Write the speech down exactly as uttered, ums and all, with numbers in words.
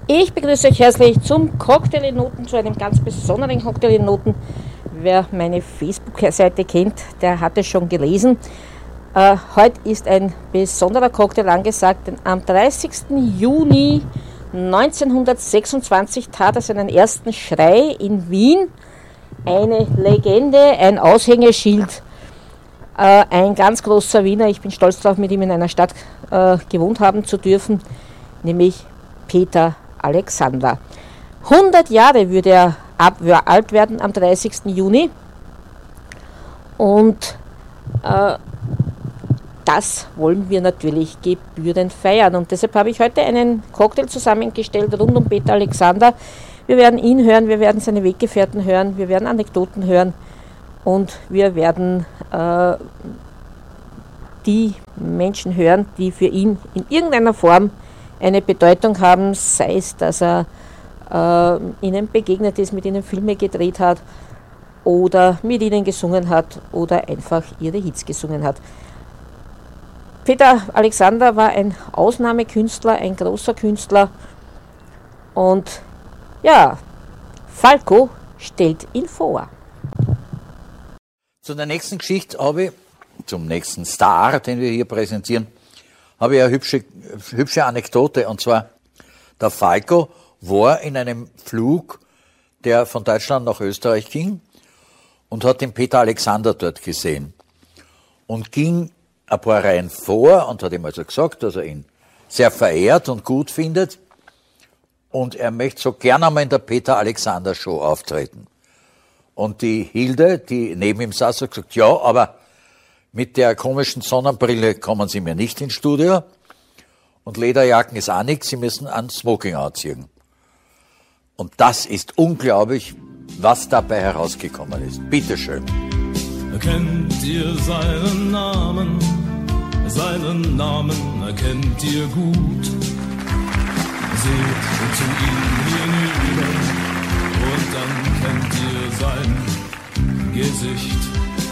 Ich begrüße euch herzlich zum Cocktail in Noten, zu einem ganz besonderen Cocktail in Noten. Wer meine Facebook-Seite kennt, der hat es schon gelesen. Äh, heute ist ein besonderer Cocktail angesagt, denn am dreißigsten Juni neunzehnhundertsechsundzwanzig tat er seinen ersten Schrei in Wien. Eine Legende, ein Aushängeschild, äh, ein ganz großer Wiener. Ich bin stolz darauf, mit ihm in einer Stadt äh, gewohnt haben zu dürfen, nämlich Peter Alexander. hundert Jahre würde er ab, alt werden am dreißigsten Juni und äh, das wollen wir natürlich gebührend feiern und deshalb habe ich heute einen Cocktail zusammengestellt rund um Peter Alexander. Wir werden ihn hören, wir werden seine Weggefährten hören, wir werden Anekdoten hören und wir werden äh, die Menschen hören, die für ihn in irgendeiner Form eine Bedeutung haben, sei es, dass er äh, ihnen begegnet ist, mit ihnen Filme gedreht hat oder mit ihnen gesungen hat oder einfach ihre Hits gesungen hat. Peter Alexander war ein Ausnahmekünstler, ein großer Künstler und ja, Falco stellt ihn vor. Zu der nächsten Geschichte habe ich, zum nächsten Star, den wir hier präsentieren, habe ich eine hübsche, hübsche Anekdote. Und zwar, der Falco war in einem Flug, der von Deutschland nach Österreich ging und hat den Peter Alexander dort gesehen. Und ging ein paar Reihen vor und hat ihm also gesagt, dass er ihn sehr verehrt und gut findet. Und er möchte so gerne einmal in der Peter Alexander Show auftreten. Und die Hilde, die neben ihm saß, hat gesagt, ja, aber mit der komischen Sonnenbrille kommen Sie mir nicht ins Studio. Und Lederjacken ist auch nichts, Sie müssen ein Smoking anziehen. Und das ist unglaublich, was dabei herausgekommen ist. Bitteschön. Kennt ihr seinen Namen? Seinen Namen erkennt ihr gut. Seht zu ihm hinüber und dann kennt ihr sein Gesicht.